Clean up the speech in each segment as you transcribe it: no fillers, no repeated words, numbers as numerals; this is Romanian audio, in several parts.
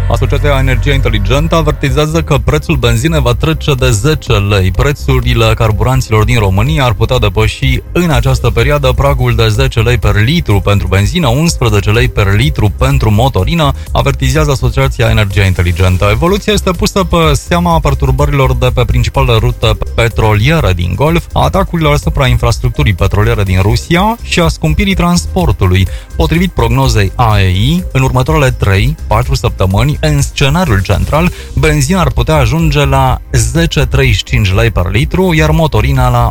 Asociația Energia Inteligentă avertizează că prețul benzinei va trece de 10 lei. Prețurile carburanților din România ar putea depăși în această perioadă pragul de 10 lei per litru pentru benzină, 11 lei per litru pentru motorină, avertizează Asociația Energia Inteligentă. Evoluția este pusă pe seama perturbărilor de pe principalele rute petroliere din Golf, a atacurilor asupra infrastructurii petroliere din Rusia și a scumpirii transportului. Potrivit prognozei AEI, în următoarele 3-4 săptămâni, în scenariul central, benzina ar putea ajunge la 10,35 lei per litru, iar motorina la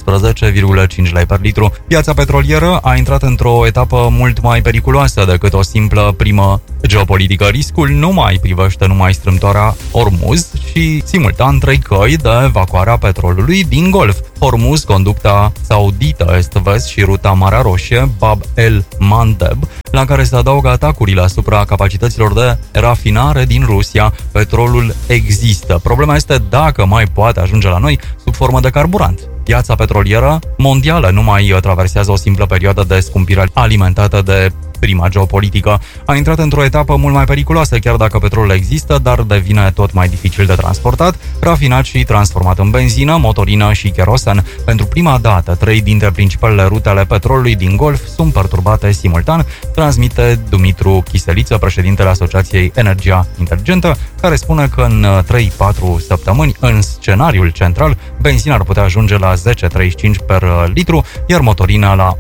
11,5 lei per litru. Piața petrolieră a intrat într-o etapă mult mai periculoasă decât o simplă primă geopolitică. Riscul nu mai privește numai strâmtoarea Hormuz, și simultan 3 căi de evacuare a petrolului din Golf: Hormuz, conducta saudită est-vest și ruta Marea Roșie, Bab el-Mandeb, la care se adaugă atacurile asupra capacităților de rafinare din Rusia. Petrolul există. Problema este dacă mai poate ajunge la noi sub formă de carburant. Piața petrolieră mondială nu mai traversează o simplă perioadă de scumpire alimentată de prima geopolitică. A intrat într-o etapă mult mai periculoasă, chiar dacă petrolul există, dar devine tot mai dificil de transportat, rafinat și transformat în benzină, motorină și kerosen. Pentru prima dată, 3 dintre principalele rute ale petrolului din Golf sunt perturbate simultan, transmite Dumitru Chiseliță, președintele Asociației Energia Inteligentă, care spune că în 3-4 săptămâni, în scenariul central, benzina ar putea ajunge la 10,35 per litru, iar motorina la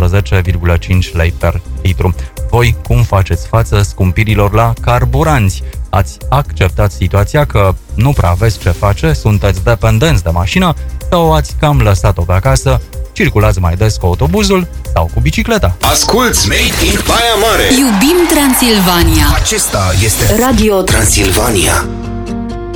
11,5 lei per litru. Voi cum faceți față scumpirilor la carburanți? Ați acceptat situația că nu prea aveți ce face, sunteți dependenți de mașină sau ați cam lăsat-o pe acasă, circulați mai des cu autobuzul sau cu bicicleta? Asculți Made in Baia Mare! Iubim Transilvania! Acesta este Radio Transilvania.